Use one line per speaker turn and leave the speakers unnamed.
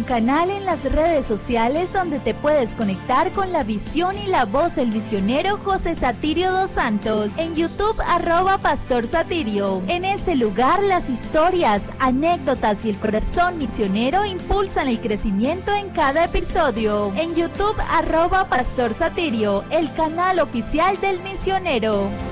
un canal en las redes sociales donde te puedes conectar con la visión y la voz del misionero José Satirio dos Santos. En YouTube, @Pastor Satirio. En este lugar, las historias, anécdotas y el corazón misionero impulsan el crecimiento en cada episodio. En YouTube, @Pastor Satirio, el canal oficial del misionero.